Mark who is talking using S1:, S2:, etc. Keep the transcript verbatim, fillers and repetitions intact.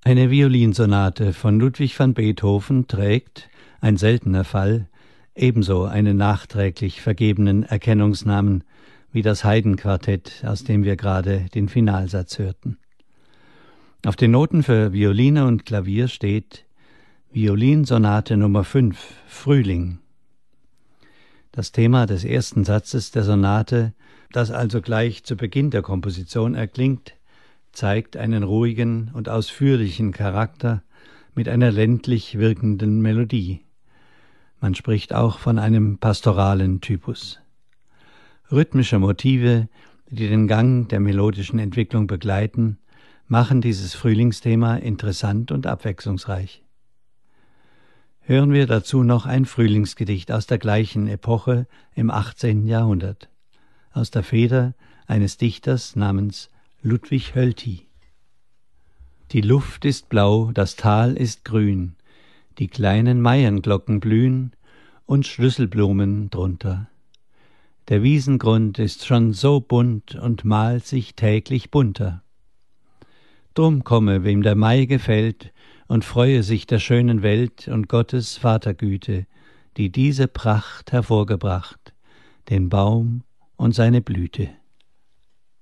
S1: Eine Violinsonate von Ludwig van Beethoven trägt, ein seltener Fall, ebenso einen nachträglich vergebenen Erkennungsnamen wie das Haydn-Quartett, aus dem wir gerade den Finalsatz hörten. Auf den Noten für Violine und Klavier steht Violinsonate Nummer fünf, Frühling. Das Thema des ersten Satzes der Sonate, das also gleich zu Beginn der Komposition erklingt, zeigt einen ruhigen und ausführlichen Charakter mit einer ländlich wirkenden Melodie. Man spricht auch von einem pastoralen Typus. Rhythmische Motive, die den Gang der melodischen Entwicklung begleiten, machen dieses Frühlingsthema interessant und abwechslungsreich. Hören wir dazu noch ein Frühlingsgedicht aus der gleichen Epoche im achtzehnten Jahrhundert, aus der Feder eines Dichters namens Ludwig Hölty. Die Luft ist blau, das Tal ist grün, die kleinen Maienglocken blühen und Schlüsselblumen drunter. Der Wiesengrund ist schon so bunt und malt sich täglich bunter. Drum komme, wem der Mai gefällt, und freue sich der schönen Welt und Gottes Vatergüte, die diese Pracht hervorgebracht, den Baum und seine Blüte.